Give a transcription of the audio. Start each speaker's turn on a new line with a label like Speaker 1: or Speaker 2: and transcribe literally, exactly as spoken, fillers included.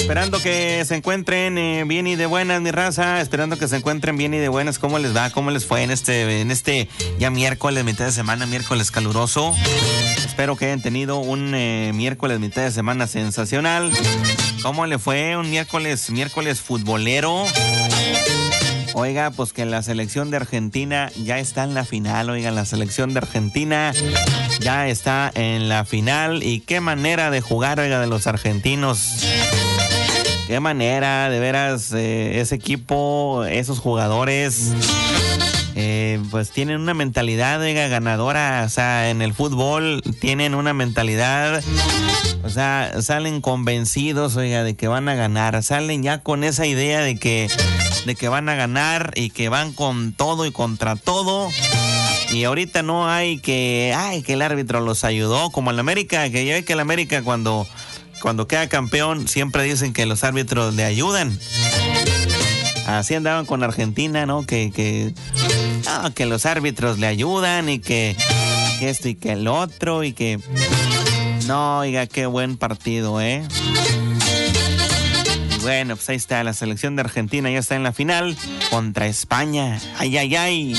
Speaker 1: Esperando que se encuentren eh, bien y de buenas, mi raza. Esperando que se encuentren bien y de buenas. ¿Cómo les va? ¿Cómo les fue en este, en este ya miércoles, mitad de semana, miércoles caluroso? Espero que hayan tenido un eh, miércoles, mitad de semana sensacional. ¿Cómo le fue un miércoles, miércoles futbolero? Oiga, pues que la selección de Argentina ya está en la final. Oiga, la selección de Argentina ya está en la final. Y qué manera de jugar, oiga, de los argentinos. Qué manera, de veras, eh, ese equipo, esos jugadores, eh, pues tienen una mentalidad, oiga, ganadora. O sea, en el fútbol tienen una mentalidad, o sea, salen convencidos, oiga, de que van a ganar. Salen ya con esa idea de que, de que van a ganar y que van con todo y contra todo. Y ahorita no hay que, ay, que el árbitro los ayudó, como en la América, que ya ve que el América cuando... Cuando queda campeón, siempre dicen que los árbitros le ayudan. Así andaban con Argentina, ¿no? Que, que, no, que los árbitros le ayudan y que, que esto y que el otro y que... No, oiga, qué buen partido, ¿eh? Y bueno, pues ahí está, la selección de Argentina ya está en la final contra España. ¡Ay, ay, ay!